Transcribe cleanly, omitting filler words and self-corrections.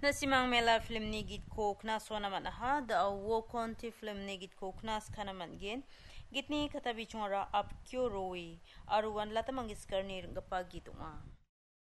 Nasimang mela film ni git ko knas wana man ha da wo konti film ni git ko knas kana man gen git ni katabi chungara up kyo roi aruwan lata mangiskar ni gapa gitunga